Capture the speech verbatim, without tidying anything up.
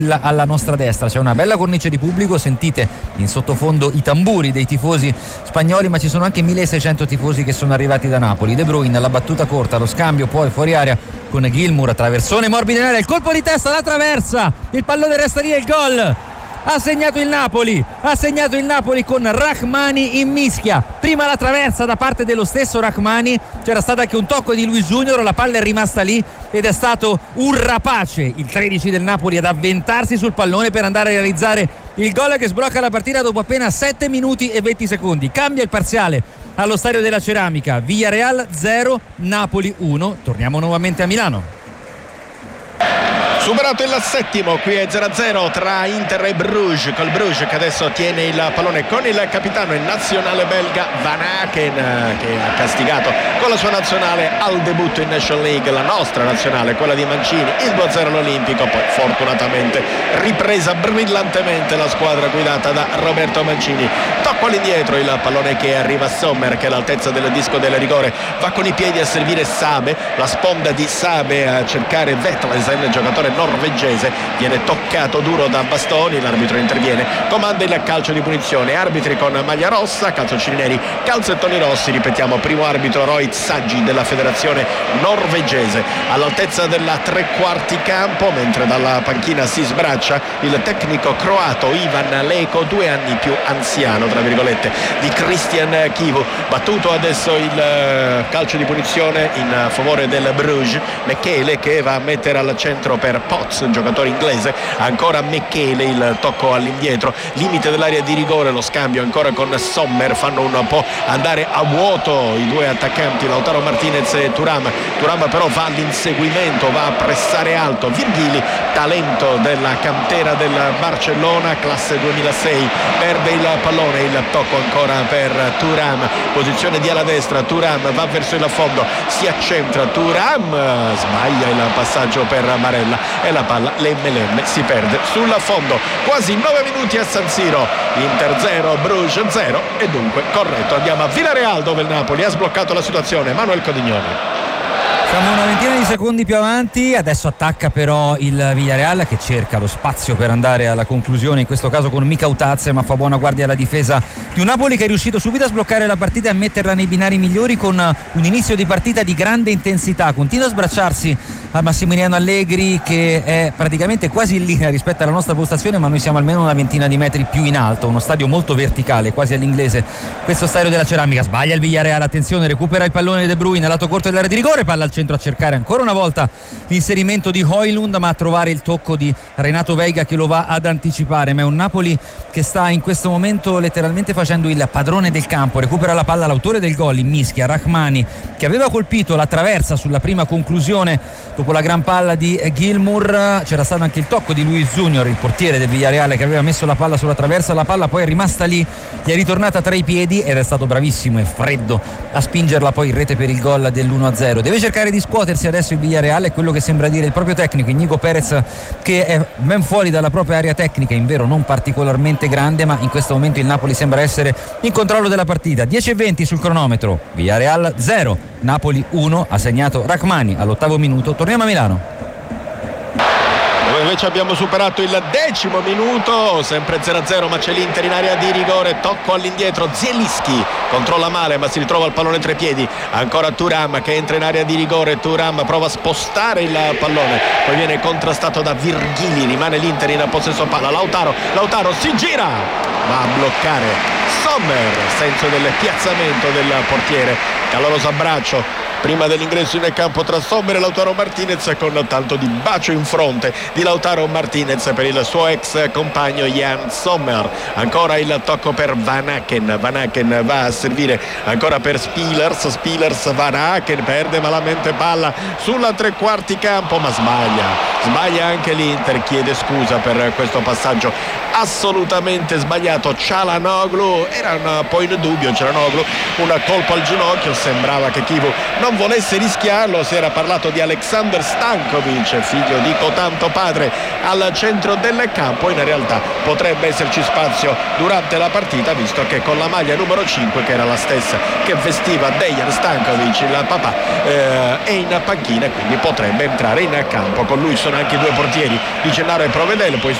alla nostra destra c'è una bella cornice di pubblico, sentite in sottofondo i tamburi dei tifosi spagnoli, ma ci sono anche milleseicento tifosi che sono arrivati da Napoli. De Bruyne, la battuta corta, lo scambio poi fuori area con Gilmour, traversone morbido in area, il colpo di testa, la traversa, il pallone resta lì e il gol. Ha segnato il Napoli, ha segnato il Napoli con Rachmani in mischia. Prima la traversa da parte dello stesso Rachmani, c'era stato anche un tocco di Luis Junior, la palla è rimasta lì ed è stato un rapace il tredici del Napoli ad avventarsi sul pallone per andare a realizzare il gol che sblocca la partita dopo appena sette minuti e venti secondi. Cambia il parziale allo Stadio della Ceramica, Villarreal zero, Napoli uno. Torniamo nuovamente a Milano. Superato il settimo, qui è zero a zero tra Inter e Bruges, col Bruges che adesso tiene il pallone con il capitano e nazionale belga Van Aken, che ha castigato con la sua nazionale al debutto in National League la nostra nazionale, quella di Mancini, il due a zero all'Olimpico. Poi fortunatamente ripresa brillantemente la squadra guidata da Roberto Mancini. Tocco all'indietro, il pallone che arriva a Sommer, che all'altezza del disco del rigore va con i piedi a servire Sabe, la sponda di Sabe a cercare Vetlesen, il giocatore norvegese, viene toccato duro da Bastoni, l'arbitro interviene, comanda il calcio di punizione. Arbitri con maglia rossa, calciocini neri, calzettoni rossi, ripetiamo, primo arbitro Roy Saggi della federazione norvegese. All'altezza della tre quarti campo, mentre dalla panchina si sbraccia il tecnico croato Ivan Leko, due anni più anziano tra virgolette di Christian Chivu. Battuto adesso il calcio di punizione in favore del Bruges, Mechele che va a mettere al centro per Potts, giocatore inglese, ancora Mechele, il tocco all'indietro, limite dell'area di rigore, lo scambio ancora con Sommer, fanno un po' andare a vuoto i due attaccanti Lautaro Martinez e Thuram. Thuram però va all'inseguimento, va a pressare alto. Virgili, talento della cantera del Barcellona, classe duemilasei, perde il pallone, il tocco ancora per Thuram, posizione di ala destra, Thuram va verso il fondo, si accentra Thuram, sbaglia il passaggio per Marella e la palla lemme lemme si perde sul fondo. Quasi nove minuti a San Siro, Inter zero, Bruges zero e dunque corretto. Andiamo a Villarreal dove il Napoli ha sbloccato la situazione. Manuel Codignoni. Siamo una ventina di secondi più avanti, adesso attacca però il Villarreal che cerca lo spazio per andare alla conclusione, in questo caso con Mikautadze, ma fa buona guardia alla difesa di un Napoli che è riuscito subito a sbloccare la partita e a metterla nei binari migliori con un inizio di partita di grande intensità. Continua a sbracciarsi a Massimiliano Allegri che è praticamente quasi in linea rispetto alla nostra postazione, ma noi siamo almeno una ventina di metri più in alto, uno stadio molto verticale, quasi all'inglese questo Stadio della Ceramica. Sbaglia il Villarreal, attenzione, recupera il pallone De Bruyne, lato corto dell'area di rigore, palla al centro a cercare ancora una volta l'inserimento di Højlund, ma a trovare il tocco di Renato Veiga che lo va ad anticipare. Ma è un Napoli che sta in questo momento letteralmente facendo il padrone del campo. Recupera la palla l'autore del gol in mischia, Rachmani, che aveva colpito la traversa sulla prima conclusione dopo la gran palla di Gilmour. C'era stato anche il tocco di Luis Junior, il portiere del Villarreal, che aveva messo la palla sulla traversa. La palla poi è rimasta lì, gli è ritornata tra i piedi ed è stato bravissimo e freddo a spingerla poi in rete per il gol dell'uno a zero. Deve cercare di scuotersi adesso il Villarreal, è quello che sembra dire il proprio tecnico Íñigo Pérez, che è ben fuori dalla propria area tecnica, in vero non particolarmente grande, ma in questo momento il Napoli sembra essere in controllo della partita. dieci e venti sul cronometro, Villarreal zero, Napoli uno, ha segnato Rachmani all'ottavo minuto. Torniamo a Milano. Dove invece abbiamo superato il decimo minuto, sempre zero a zero, ma c'è l'Inter in area di rigore, tocco all'indietro, Zielinski controlla male ma si ritrova il pallone tra i piedi, ancora Thuram che entra in area di rigore, Thuram prova a spostare il pallone, poi viene contrastato da Virgili, rimane l'Inter in possesso palla, Lautaro, Lautaro si gira, va a bloccare Sommer, senso del piazzamento del portiere, caloroso abbraccio prima dell'ingresso nel campo tra Sommer e Lautaro Martinez, con tanto di bacio in fronte di Lautaro Martinez per il suo ex compagno Jan Sommer. Ancora il tocco per Van Aken, Van Aken va a servire ancora per Spillers, Spillers Van Aken perde malamente palla sulla tre quarti campo, ma sbaglia, sbaglia anche l'Inter, chiede scusa per questo passaggio assolutamente sbagliato. Çalhanoğlu era un po' in dubbio, Çalhanoğlu, un colpo al ginocchio, sembrava che Chivu non non volesse rischiarlo. Si era parlato di Aleksandar Stankovic, figlio di cotanto padre, al centro del campo. In realtà potrebbe esserci spazio durante la partita, visto che con la maglia numero cinque, che era la stessa che vestiva Dejan Stankovic, il papà, eh, è in panchina, quindi potrebbe entrare in campo. Con lui sono anche i due portieri di Gennaro e Provedel, poi